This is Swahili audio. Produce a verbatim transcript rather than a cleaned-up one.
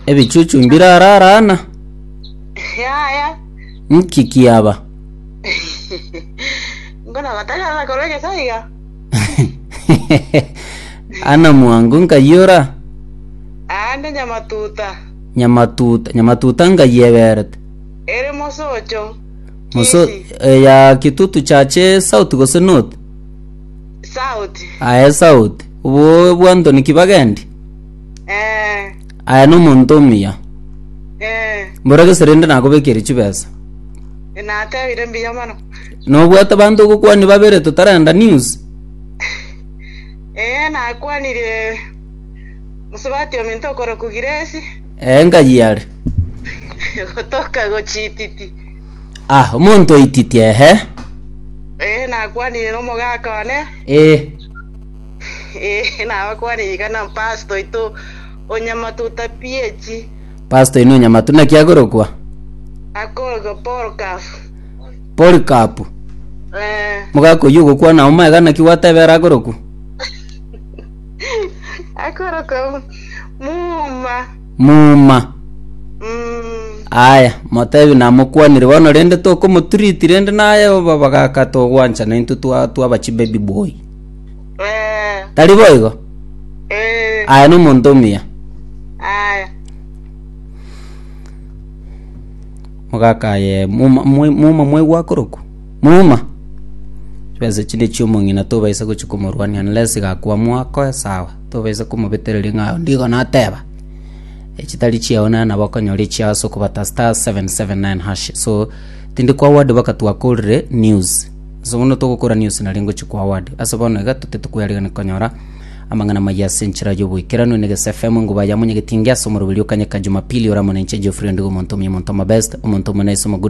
Ebichuchu mbira rarana. Ya ya. Nkiki aba. Ngona batalla la kolege saiga. Ana muangu nkayora. Ande nyamatuta. Nyamatuta, nyamatuta ngayeberet. Ere mosocho. Moso e, ya kitutu chache south gose north. South. Aya south. Wo bwando nikibagendi. Eh. Aya no montomia. Eh. Mbora serende nako bekeri chibesa. Na ta irembi yamano. No bwata bantu gukwa ni babere tutaranda news. Eh na kwanire musubati ominto koro kugiresi. Eh ngayare. Kutoka gochititi. Ah, umuntu ititi ehe. Eh na kwanire no mogaka ne. Eh. Eh na wakwanire kana pasto ito onyamatuta piechi. Pasto ino nyamatuna kiagorokwa. Akoro porcaf. Porcap. Eh. Mugako yugo kwa na uma gana kiwatebera agoroku. Akoro ko muma. Muma. Mm. Aya, motebi na mukwanire wono rende to ko mutriti rende naye babagaka to gwancha na intu twa twa bachi baby boy. Eh. Tari boygo. Eh. Aya no mondomia. Aya. Mugaka ye muma muma mwe gwakoroku. Muma. Twese chinde chumo ngina to baisa kuchukumurwani unless gakwa mwako sawa. To baisa kumubetereri ngayo ndigo nateba. Echitali chiaona na bakonyori chia so kubata star seven seven nine hash. So tindi kwa word bakatwa kolre news. So uno to gukora news na lingo chukwa word. Asabono gatute tukuyariga ne konyora amangana maya senchira yobu kirano ne F M ngo baya munye gitingia so mu rubili ukanye ka Jumapili ora mone nche Geoffrey ndigo monto mi monto ma best monto mone so